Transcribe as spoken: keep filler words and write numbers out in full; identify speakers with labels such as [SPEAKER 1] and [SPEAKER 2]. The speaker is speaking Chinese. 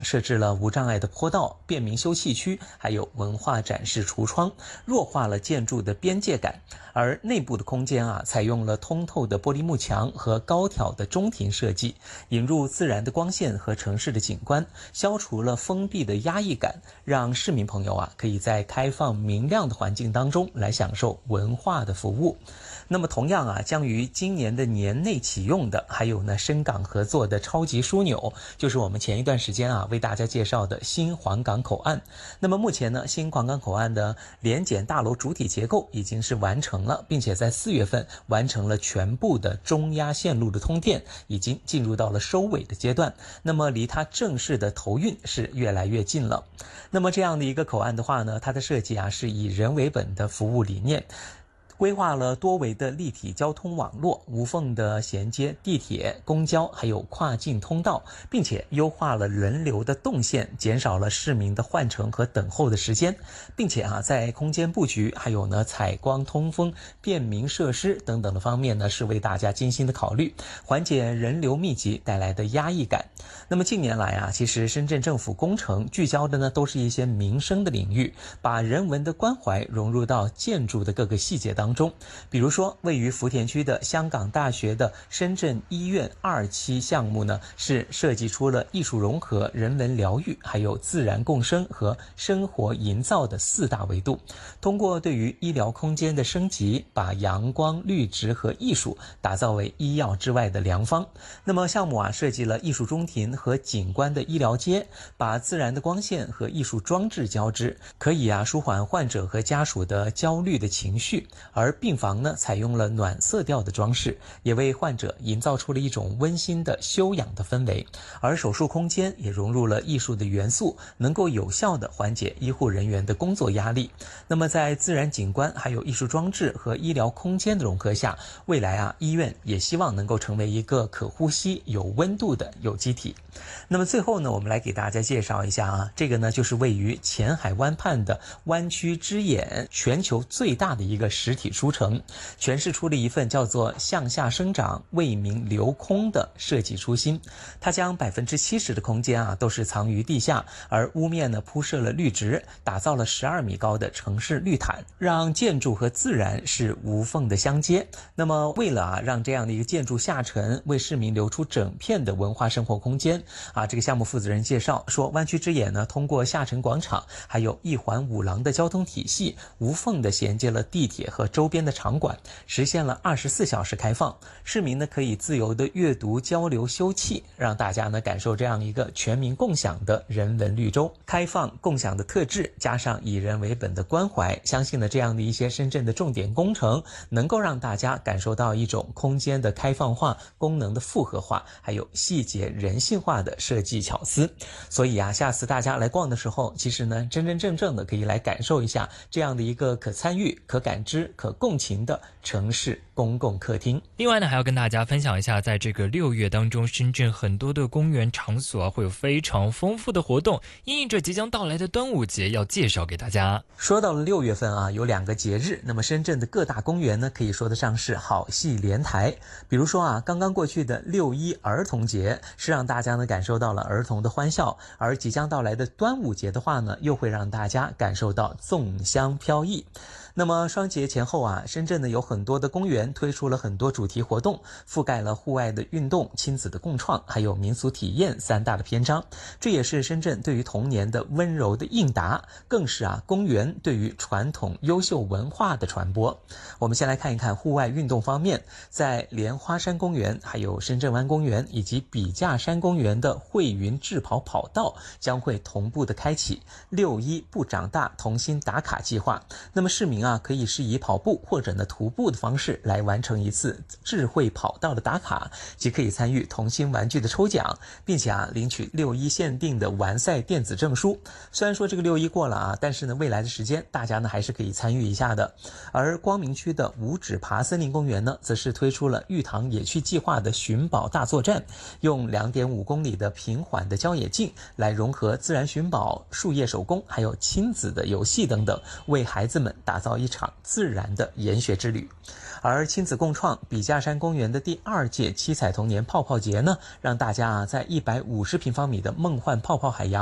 [SPEAKER 1] 设置了无障碍的坡道、便民休憩区，还有文化展示橱窗，弱化了建筑的边界感。而内部的空间啊，采用了通透的玻璃幕墙和高挑的中庭设计，引入自然的光线和城市的景观，消除了封闭的压抑感，让市民朋友啊可以在开放明亮的环境当中来享受文化的服务。那么同样啊，将于今年的年内启用的，还有呢深港合作的超级枢纽，就是我们前一段时间啊为大家介绍的新皇岗口岸。那么目前呢，新皇岗口岸的联检大楼主体结构已经是完成了，并且在四月份完成了全部的中压线路的通电，已经进入到了收尾的阶段。那么离它正式的投运是越来越近了。那么这样的一个口岸的话呢，它的设计啊是以人为本的服务理念，规划了多维的立体交通网络，无缝的衔接地铁、公交还有跨境通道，并且优化了人流的动线，减少了市民的换乘和等候的时间，并且啊，在空间布局还有呢采光、通风、便民设施等等的方面呢，是为大家精心的考虑，缓解人流密集带来的压抑感。那么近年来啊，其实深圳政府工程聚焦的呢，都是一些民生的领域，把人文的关怀融入到建筑的各个细节当中。中，比如说位于福田区的香港大学的深圳医院二期项目呢，是设计出了艺术融合、人文疗愈，还有自然共生和生活营造的四大维度。通过对于医疗空间的升级，把阳光、绿植和艺术打造为医药之外的良方。那么项目啊，设计了艺术中庭和景观的医疗街，把自然的光线和艺术装置交织，可以啊舒缓患者和家属的焦虑的情绪。而病房呢，采用了暖色调的装饰，也为患者营造出了一种温馨的休养的氛围。而手术空间也融入了艺术的元素，能够有效地缓解医护人员的工作压力。那么在自然景观、还有艺术装置和医疗空间的融合下，未来啊，医院也希望能够成为一个可呼吸、有温度的有机体。那么最后呢，我们来给大家介绍一下啊，这个呢就是位于前海湾畔的湾区之眼，全球最大的一个实体书城，诠释出了一份叫做向下生长、为民留空的设计初心。它将百分之七十的空间啊都是藏于地下，而屋面呢铺设了绿植，打造了十二米高的城市绿毯，让建筑和自然是无缝的相接。那么为了啊让这样的一个建筑下沉，为市民留出整片的文化生活空间啊，这个项目负责人介绍说，湾区之眼呢通过下沉广场还有一环五廊的交通体系，无缝的衔接了地铁和周边的场馆，实现了二十四小时开放，市民呢可以自由的阅读、交流、休憩，让大家呢感受这样一个全民共享的人文绿洲。开放共享的特质，加上以人为本的关怀，相信呢这样的一些深圳的重点工程，能够让大家感受到一种空间的开放化、功能的复合化，还有细节人性化的设计巧思。所以啊，下次大家来逛的时候，其实呢真真正正的可以来感受一下这样的一个可参与、可感知、可共情的城市公共客厅。
[SPEAKER 2] 另外呢，还要跟大家分享一下，在这个六月当中，深圳很多的公园场所啊会有非常丰富的活动，因应着即将到来的端午节，要介绍给大家。
[SPEAKER 1] 说到了六月份啊，有两个节日，那么深圳的各大公园呢，可以说得上是好戏连台。比如说啊，刚刚过去的六一儿童节是让大家呢感受到了儿童的欢笑，而即将到来的端午节的话呢，又会让大家感受到粽香飘逸。那么双节前后啊，深圳呢有很多的公园推出了很多主题活动，覆盖了户外的运动、亲子的共创，还有民俗体验三大的篇章。这也是深圳对于童年的温柔的应答，更是啊公园对于传统优秀文化的传播。我们先来看一看户外运动方面，在莲花山公园、还有深圳湾公园以及笔架山公园的慧云智跑跑道将会同步的开启六一不长大童心打卡计划。那么市民啊，可以是以跑步或者呢徒步的方式来完成一次智慧跑道的打卡，即可以参与童心玩具的抽奖，并且啊领取六一限定的完赛电子证书。虽然说这个六一过了啊，但是呢未来的时间大家呢还是可以参与一下的。而光明区的五指爬森林公园呢，则是推出了玉堂野趣计划的寻宝大作战，用 两点五公里的平缓的郊野径来融合自然寻宝、树叶手工还有亲子的游戏等等，为孩子们打造造一场自然的研学之旅。而亲子共创笔架山公园的第二届七彩童年泡泡节呢，让大家啊在一百五十平方米的梦幻泡泡海洋